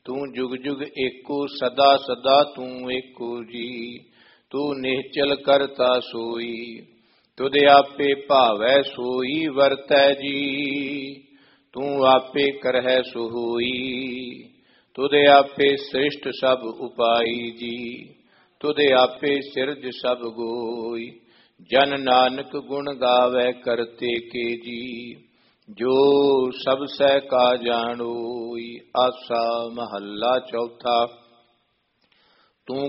ਤੂੰ ਜੁਗ ਜੁਗ ਏਕੋ ਸਦਾ ਸਦਾ ਤੂੰ ਏਕੋ ਜੀ। ਤੂੰ ਨਿਹਚਲ ਕਰਤਾ ਸੋਈ, ਤੁਧ ਆਪੇ ਭਾਵੈ ਸੋਈ ਵਰਤੈ ਜੀ। ਤੂੰ ਆਪੇ ਕਰਹਿ ਸੋ ਹੋਈ, ਤੁਧ ਆਪੇ ਸ੍ਰਿਸ਼ਟ ਸਭ ਉਪਾਈ ਜੀ। ਤੁਧ ਆਪੇ ਸਿਰਜ ਸਭ ਗੋਈ, ਜਨ ਨਾਨਕ ਗੁਣ ਗਾਵੈ ਕਰਤੇ ਕੇ ਜੀ। ਜੋ ਸਭ ਸਹਿ ਕਾ ਜਾਣੋਈ। ਆਸਾ ਮਹੱਲਾ ਚੌਥਾ।